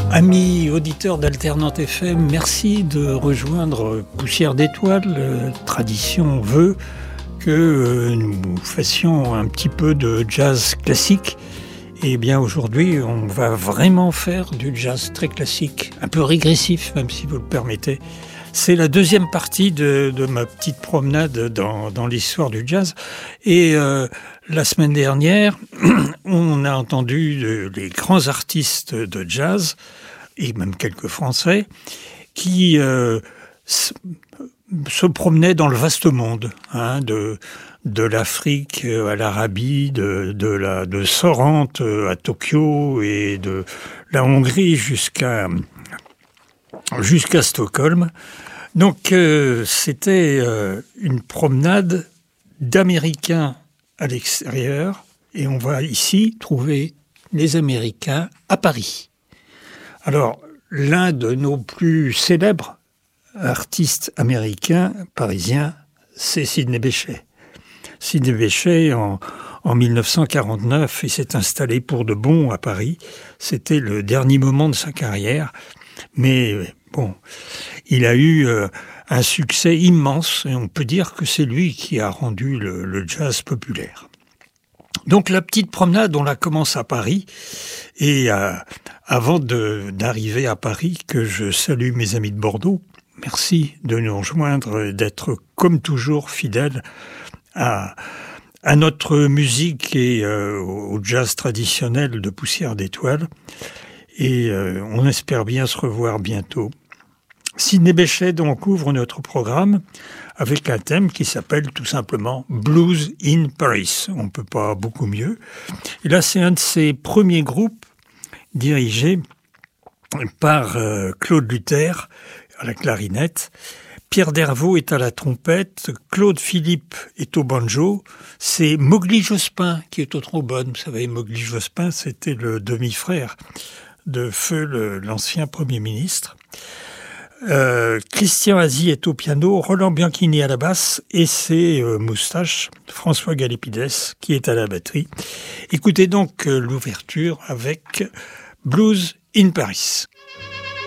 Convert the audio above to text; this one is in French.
Amis auditeurs d'Alternante FM, merci de rejoindre Poussière d'étoiles. Tradition veut que nous fassions un petit peu de jazz classique. Et bien aujourd'hui, on va vraiment faire du jazz très classique, un peu régressif, même si vous le permettez. C'est la deuxième partie de ma petite promenade dans l'histoire du jazz. Et la semaine dernière, on a entendu les grands artistes de jazz, et même quelques Français, qui se promenaient dans le vaste monde, de l'Afrique à l'Arabie, de Sorrente à Tokyo et de la Hongrie jusqu'à Stockholm. Donc c'était une promenade d'Américains à l'extérieur et on va ici trouver les Américains à Paris. Alors, l'un de nos plus célèbres artistes américains, parisiens, c'est Sidney Bechet. Sidney Bechet, en 1949, il s'est installé pour de bon à Paris. C'était le dernier moment de sa carrière. Mais bon, il a eu un succès immense et on peut dire que c'est lui qui a rendu le jazz populaire. Donc la petite promenade, on la commence à Paris et avant d'arriver à Paris, que je salue mes amis de Bordeaux, merci de nous rejoindre, d'être comme toujours fidèles à notre musique et au jazz traditionnel de Poussière d'étoiles. Et on espère bien se revoir bientôt. Sidney Bechet donc ouvre notre programme avec un thème qui s'appelle tout simplement Blues in Paris. On ne peut pas beaucoup mieux. Et là, c'est un de ses premiers groupes dirigés par Claude Luther à la clarinette. Pierre Dervaux est à la trompette, Claude Philippe est au banjo, c'est Mowgli Jospin qui est au trombone. Vous savez, Mowgli Jospin, c'était le demi-frère de Feu, l'ancien Premier ministre. Christian Azy est au piano, Roland Bianchini à la basse et ses moustaches, François Galipides qui est à la batterie. Écoutez donc l'ouverture avec Blues in Paris.